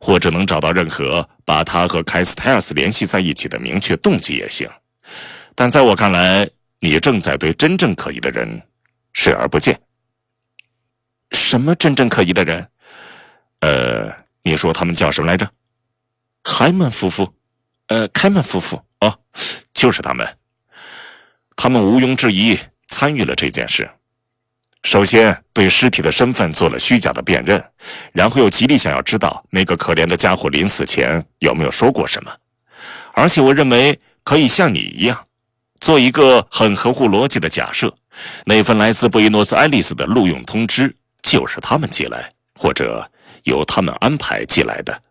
或者能找到任何把他和凯斯泰尔斯联系在一起的明确动机也行。但在我看来，你正在对真正可疑的人视而不见。 什么真正可疑的人？ 你说他们叫什么来着？ 开门夫妇。 哦，就是他们。他们毋庸置疑参与了这件事。首先对尸体的身份做了虚假的辨认，然后又极力想要知道那个可怜的家伙临死前有没有说过什么。而且我认为可以像你一样，做一个很合乎逻辑的假设，那份来自布宜诺斯艾利斯的录用通知就是他们寄来，或者由他们安排寄来的。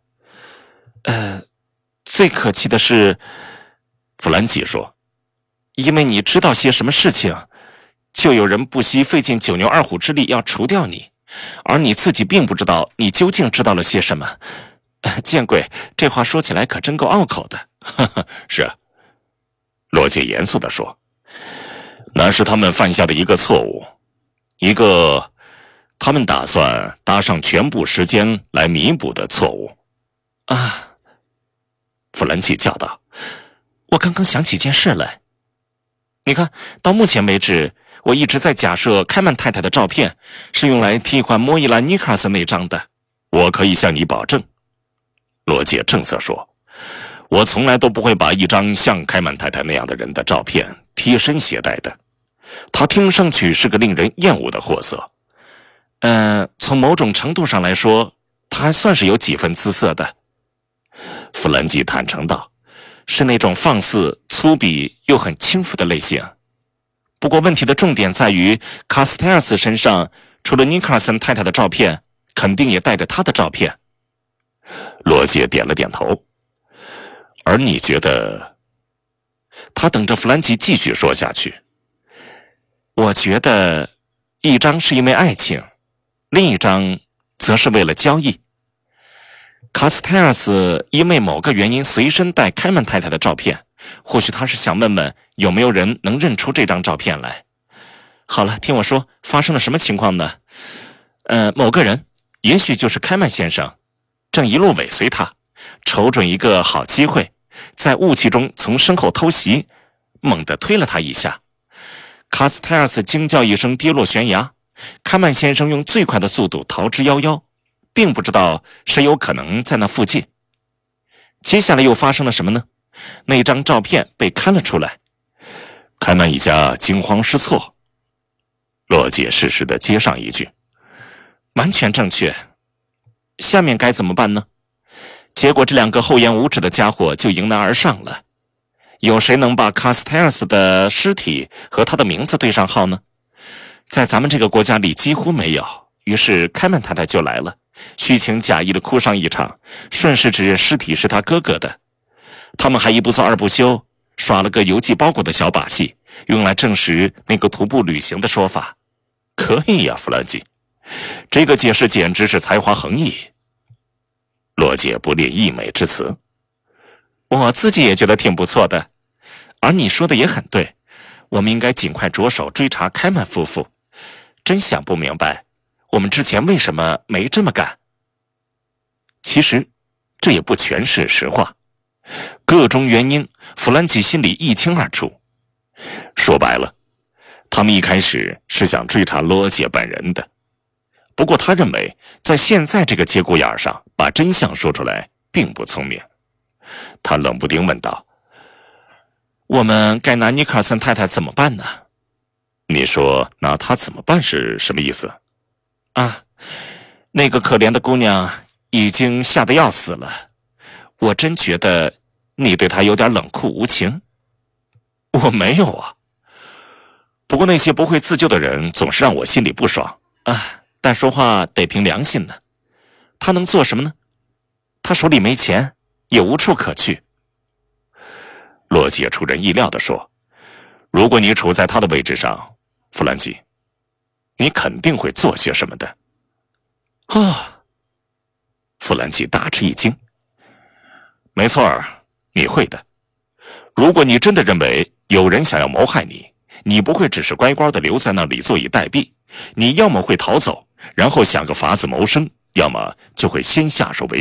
最可气的是， 弗兰基说， 因为你知道些什么事情，就有人不惜费尽九牛二虎之力要除掉你，而你自己并不知道你究竟知道了些什么。见鬼，这话说起来可真够拗口的。 是啊，罗杰严肃地说，那是他们犯下的一个错误，一个他们打算搭上全部时间来弥补的错误。 啊！ 弗兰基叫道， 我刚刚想起件事来。你看，到目前为止，我一直在假设开曼太太的照片是用来替换莫伊拉·尼克尔森那张的。 我可以向你保证，罗杰正色说，我从来都不会把一张像开曼太太那样的人的照片贴身携带的。他听上去是个令人厌恶的货色。 从某种程度上来说，他还算是有几分姿色的。 弗兰基坦诚道， 是那种放肆、粗鄙又很轻浮的类型。不过问题的重点在于，卡斯泰尔斯身上除了尼克尔森太太的照片，肯定也带着他的照片。 罗杰点了点头。而你觉得？ 他等着弗兰基继续说下去。我觉得，一张是因为爱情，另一张则是为了交易。卡斯泰尔斯因为某个原因随身带开曼太太的照片，或许他是想问问有没有人能认出这张照片来。好了，听我说，发生了什么情况呢？某个人，也许就是开曼先生，正一路尾随他，瞅准一个好机会，在雾气中从身后偷袭，猛地推了他一下。卡斯泰尔斯惊叫一声，跌落悬崖。开曼先生用最快的速度逃之夭夭，并不知道谁有可能在那附近。接下来又发生了什么呢？那张照片被刊了出来， 开曼一家惊慌失措。罗杰适时地接上一句， 完全正确。下面该怎么办呢？结果这两个厚颜无耻的家伙就迎难而上了。有谁能把卡斯泰尔斯的尸体和他的名字对上号呢？在咱们这个国家里几乎没有。于是开曼太太就来了，虚情假意地哭上一场，顺势指认尸体是他哥哥的。他们还一不做二不休，耍了个邮寄包裹的小把戏，用来证实那个徒步旅行的说法。 可以呀，弗兰基，这个解释简直是才华横溢。罗杰不吝溢美之词。 我自己也觉得挺不错的。而你说的也很对，我们应该尽快着手追查开曼夫妇。真想不明白，我们之前为什么没这么干？其实，这也不全是实话。各种原因，弗兰基心里一清二楚。 说白了，他们一开始是想追查罗杰本人的。不过他认为，在现在这个节骨眼上，把真相说出来并不聪明。他冷不丁问道：“ 我们该拿尼克尔森太太怎么办呢？” 你说拿他怎么办是什么意思？ 啊，那个可怜的姑娘已经吓得要死了。我真觉得你对她有点冷酷无情。 我没有啊。不过那些不会自救的人总是让我心里不爽啊。但说话得凭良心呢。他能做什么呢？他手里没钱，也无处可去。 罗杰出人意料地说：“如果你处在他的位置上，弗兰基，你肯定会做些什么的。” 啊！ 弗兰基大吃一惊。没错儿，你会的。如果你真的认为有人想要谋害你，你不会只是乖乖地留在那里坐以待毙，你要么会逃走，然后想个法子谋生，要么就会先下手为